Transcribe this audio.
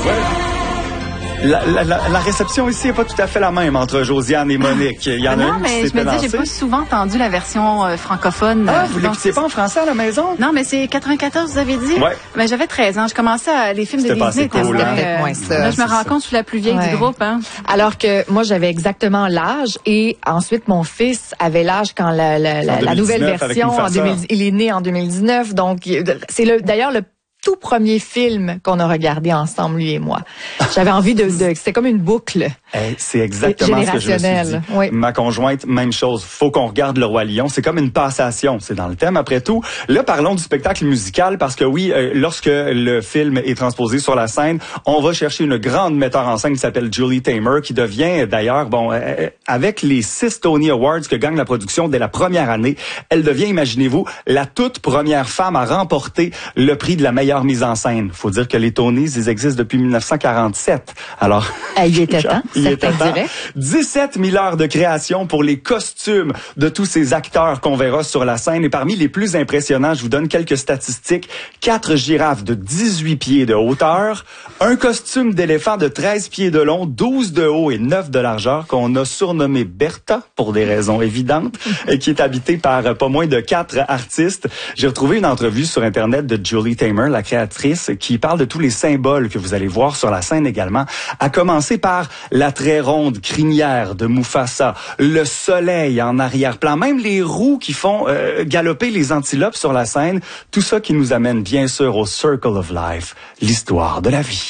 La réception ici n'est pas tout à fait la même entre Josiane et Monique. Il y en a non, une mais qui je me dis, j'ai pas souvent entendu la version francophone. Ah, vous l'écoutiez pas en français à la maison? Non, mais c'est 94, vous avez dit? Ouais. Mais j'avais 13 ans. Je commençais les films de Disney. Cool, hein? Là, je me rends compte, je suis la plus vieille du groupe, hein. Alors que moi, j'avais exactement l'âge et ensuite, mon fils avait l'âge quand la nouvelle version, il est né en 2019. Donc, c'est d'ailleurs le tout premier film qu'on a regardé ensemble, lui et moi. J'avais envie c'était comme une boucle. C'est exactement ce que je me suis dit. Oui. Ma conjointe, même chose. Faut qu'on regarde Le Roi Lion. C'est comme une passation. C'est dans le thème, après tout. Là, parlons du spectacle musical parce que oui, lorsque le film est transposé sur la scène, on va chercher une grande metteur en scène qui s'appelle Julie Taymor, qui devient d'ailleurs, avec les 6 Tony Awards que gagne la production dès la première année, elle devient, imaginez-vous, la toute première femme à remporter le prix de la meilleure mise en scène. Faut dire que les Tonys, ils existent depuis 1947. Alors, il était temps. Il était temps. 17 000 heures de création pour les costumes de tous ces acteurs qu'on verra sur la scène. Et parmi les plus impressionnants, je vous donne quelques statistiques. 4 girafes de 18 pieds de hauteur, un costume d'éléphant de 13 pieds de long, 12 de haut et 9 de largeur, qu'on a surnommé Bertha, pour des raisons évidentes, et qui est habité par pas moins de 4 artistes. J'ai retrouvé une entrevue sur Internet de Julie Taymor, la créatrice, qui parle de tous les symboles que vous allez voir sur la scène également, à commencer par la très ronde crinière de Mufasa, le soleil en arrière-plan, même les roues qui font galoper les antilopes sur la scène, tout ça qui nous amène bien sûr au Circle of Life, l'histoire de la vie.